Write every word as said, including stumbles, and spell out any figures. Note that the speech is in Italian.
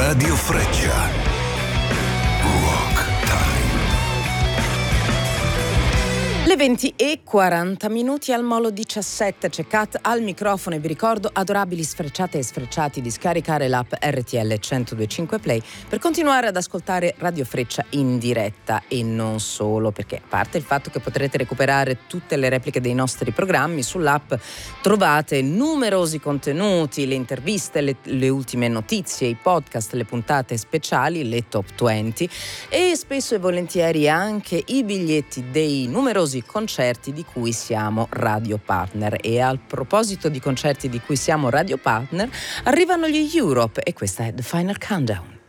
Radio Freccia. Rock Time. Le venti e quaranta minuti al Molo diciassette, c'è Kat al microfono e vi ricordo, adorabili sfrecciate e sfrecciati, di scaricare l'app R T L centodue e cinque Play per continuare ad ascoltare Radio Freccia in diretta e non solo, perché a parte il fatto che potrete recuperare tutte le repliche dei nostri programmi sull'app, trovate numerosi contenuti, le interviste, le, le ultime notizie, i podcast, le puntate speciali, le top venti e spesso e volentieri anche i biglietti dei numerosi concerti di cui siamo radio partner. E a proposito di concerti di cui siamo radio partner, arrivano gli Europe e questa è The Final Countdown.